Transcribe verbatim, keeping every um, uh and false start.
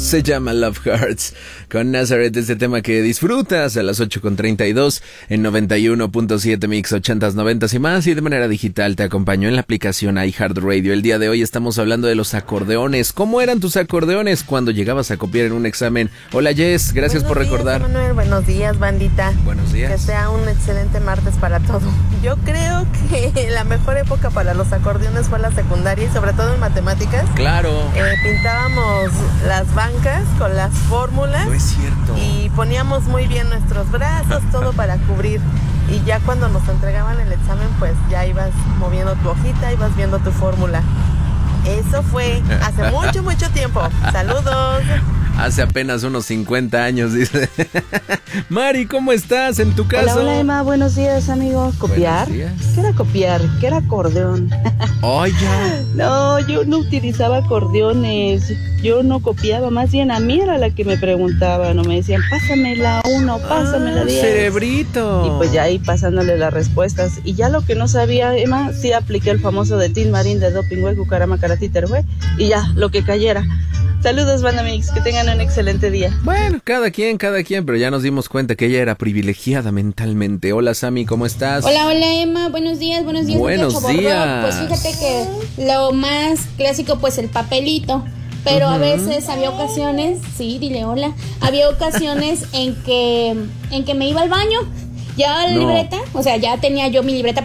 Se llama Love Hurts con Nazareth, este tema que disfrutas a las ocho con treinta y dos en noventa y uno punto siete Mix ochentas, noventas y más, y de manera digital te acompaño en la aplicación iHeartRadio. El día de hoy estamos hablando de los acordeones. ¿Cómo eran tus acordeones cuando llegabas a copiar en un examen? Hola Jess, gracias buenos por días, recordar. Manuel, buenos días, bandita. Buenos días. Que sea un excelente martes para todo. Yo creo que la mejor época para los acordeones fue la secundaria y sobre todo en matemáticas. Claro. Eh, pintábamos las bancas con las fórmulas. No es cierto. Y poníamos muy bien nuestros brazos, todo para cubrir. Y ya cuando nos entregaban el examen, pues ya ibas moviendo tu hojita, ibas viendo tu fórmula. Eso fue hace mucho, mucho tiempo. Saludos. Hace apenas unos cincuenta años, dice. Mari, ¿cómo estás en tu casa? Hola, hola Emma, buenos días, amigo. ¿Copiar? Buenos días. ¿Qué era copiar? ¿Qué era acordeón? Oh, ya. No, yo no utilizaba acordeones. Yo no copiaba, más bien a mí era la que me preguntaban, o me decían, pásame la uno, pásame la diez. Cerebrito. Y pues ya ahí pasándole las respuestas. Y ya lo que no sabía, Emma, sí apliqué el famoso de Tin Marín de Doping, güey, Cucarama, Caratiter, güey. Y ya, lo que cayera. Saludos, Banda Mix, que tengan un excelente día. Bueno, cada quien, cada quien, pero ya nos dimos cuenta que ella era privilegiada mentalmente. Hola, Sammy, ¿cómo estás? Hola, hola, Emma, buenos días, buenos días. Buenos días. Pues fíjate que lo más clásico, pues el papelito. Pero uh-huh. a veces había ocasiones, sí, dile hola, había ocasiones en que en que me iba al baño, ya la no. libreta, o sea, ya tenía yo mi libreta